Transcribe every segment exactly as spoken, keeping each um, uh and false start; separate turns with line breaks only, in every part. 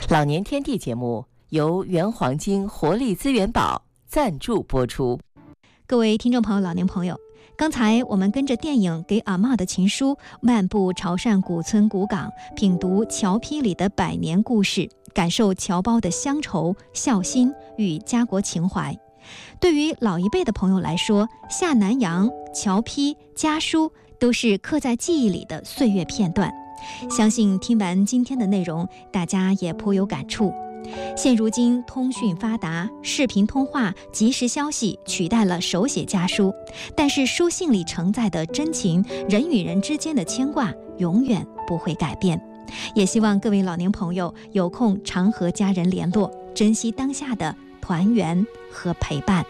老年天地节目由原黄金活力资源宝赞助播出。
各位听众朋友、老年朋友，刚才我们跟着电影《给阿嬷的情书》漫步潮汕古村古港，品读侨批里的百年故事，感受侨胞的乡愁、孝心与家国情怀。对于老一辈的朋友来说，下南洋、侨批、家书都是刻在记忆里的岁月片段。相信听完今天的内容，大家也颇有感触。现如今通讯发达，视频通话、即时消息取代了手写家书，但是书信里承载的真情，人与人之间的牵挂永远不会改变。也希望各位老年朋友有空常和家人联络，珍惜当下的团圆和陪伴。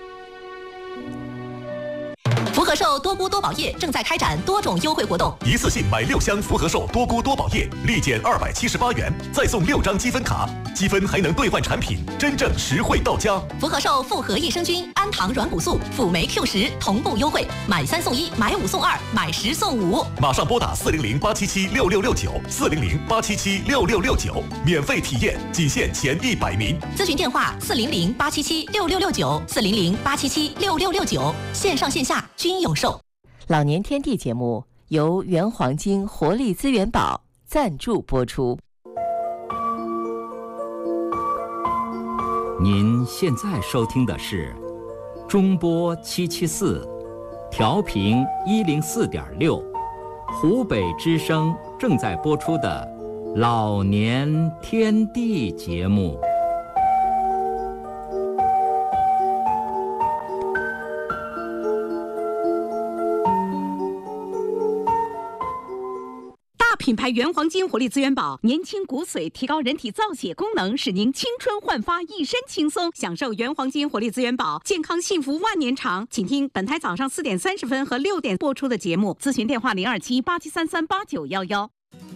福和寿多菇多宝液正在开展多种优惠活动，
一次性买六箱福和寿多菇多宝液，立减二百七十八元，再送六张积分卡，积分还能兑换产品，真正实惠到家。
福和寿复合益生菌、氨糖软骨素、辅酶 Q 十同步优惠，买三送一，买五送二，买十送五。
马上拨打四零零八七七六六六九，四零零八七七六六六九，免费体验，仅限前一百名。
咨询电话：四零零八七七六六六九，四零零八七七六六六九，线上线下均有售。
老年天地节目由原黄金活力资源宝赞助播出。
您现在收听的是中波七七四，调频一零四点六，湖北之声正在播出的老年天地节目。
品牌原黄金活力资源宝，年轻骨髓，提高人体造血功能，使您青春焕发，一身轻松。享受原黄金活力资源宝，健康幸福万年长。请听本台早上四点三十分和六点播出的节目，咨询电话零二七八七三三八九幺幺。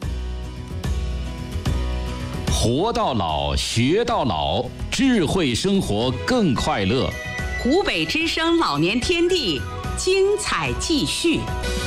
活到老，学到老，智慧生活更快乐。
湖北之声老年天地，精彩继续。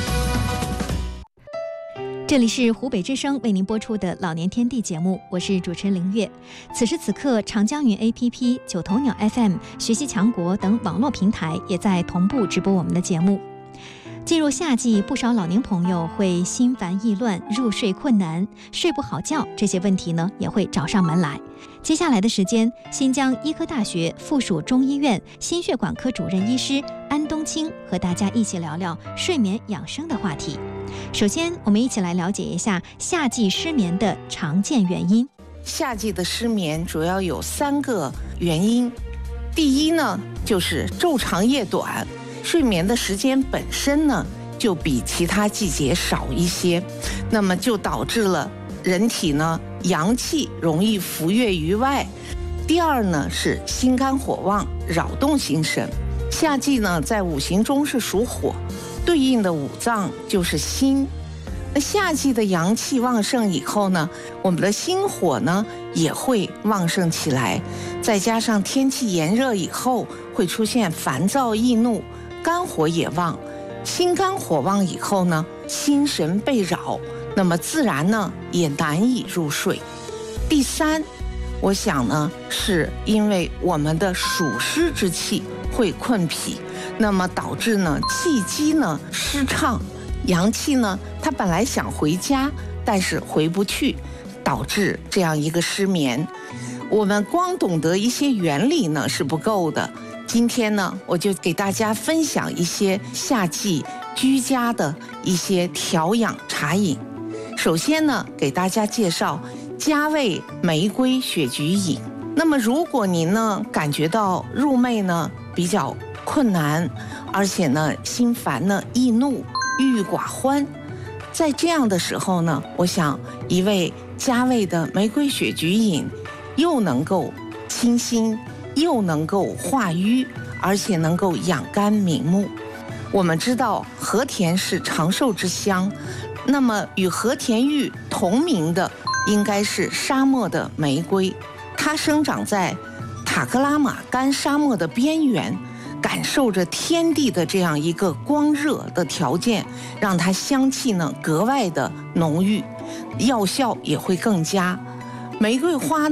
这里是湖北之声为您播出的老年天地节目，我是主持人林月。此时此刻，长江云 A P P、九头鸟 F M、学习强国等网络平台也在同步直播我们的节目。进入夏季，不少老年朋友会心烦意乱、入睡困难、睡不好觉，这些问题呢也会找上门来。接下来的时间，新疆医科大学附属中医院心血管科主任医师安东青和大家一起聊聊睡眠养生的话题。首先，我们一起来了解一下夏季失眠的常见原因。
夏季的失眠主要有三个原因。第一呢，就是昼长夜短，睡眠的时间本身呢就比其他季节少一些，那么就导致了人体呢阳气容易浮越于外。第二呢是心肝火旺，扰动心神。夏季呢在五行中是属火，对应的五脏就是心。那夏季的阳气旺盛以后呢，我们的心火呢也会旺盛起来，再加上天气炎热以后会出现烦躁易怒，肝火也旺，心肝火旺以后呢，心神被扰，那么自然呢也难以入睡。第三，我想呢是因为我们的暑湿之气会困脾，那么导致呢气机呢失畅，阳气呢它本来想回家，但是回不去，导致这样一个失眠。我们光懂得一些原理呢是不够的，今天呢我就给大家分享一些夏季居家的一些调养茶饮。首先呢给大家介绍加味玫瑰雪菊饮。那么如果您呢感觉到入寐呢比较困难，而且呢心烦呢易怒，郁郁寡欢，在这样的时候呢，我想一味加味的玫瑰雪菊饮又能够清心，又能够化瘀，而且能够养肝明目。我们知道和田是长寿之乡，那么与和田玉同名的应该是沙漠的玫瑰，它生长在塔克拉玛干沙漠的边缘，感受着天地的这样一个光热的条件，让它香气呢格外的浓郁，药效也会更佳。玫瑰花呢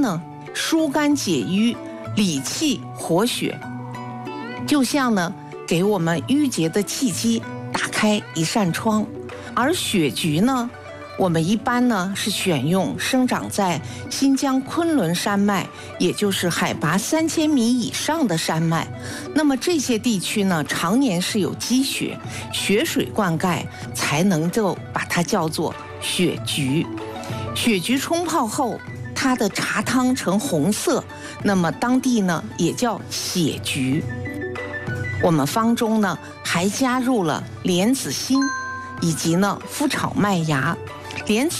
疏肝解郁、理气活血，就像呢给我们淤结的气机打开一扇窗。而血菊呢，我们一般呢是选用生长在新疆昆仑山脉，也就是海拔三千米以上的山脉。那么这些地区呢，常年是有积雪，雪水灌溉，才能够把它叫做血菊。血菊冲泡后，它的茶汤呈红色，那么当地呢也叫血菊。我们方中呢还加入了莲子心，以及呢麸炒麦芽。莲子